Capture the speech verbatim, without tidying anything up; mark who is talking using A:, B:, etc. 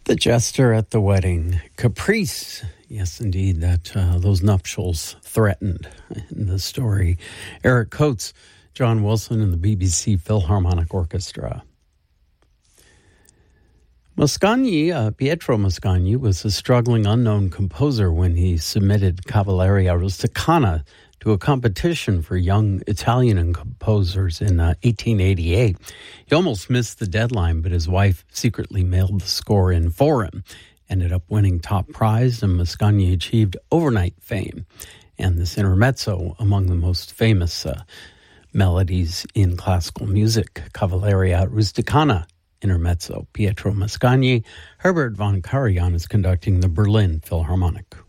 A: The jester at the wedding. Caprice. Yes, indeed, that uh, those nuptials threatened in the story. Eric Coates, John Wilson, and the B B C Philharmonic Orchestra. Mascagni, uh, Pietro Mascagni, was a struggling unknown composer when he submitted Cavalleria Rusticana to a competition for young Italian composers in uh, eighteen eighty-eight. He almost missed the deadline, but his wife secretly mailed the score in for him. Ended up winning top prize, and Mascagni achieved overnight fame. And this intermezzo, among the most famous uh, melodies in classical music, Cavalleria Rusticana intermezzo. Pietro Mascagni, Herbert von Karajan is conducting the Berlin Philharmonic.